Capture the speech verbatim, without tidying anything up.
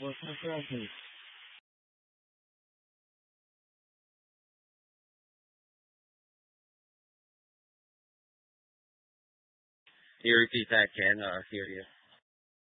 What's the question? Can you repeat that, Ken? Uh, hear you.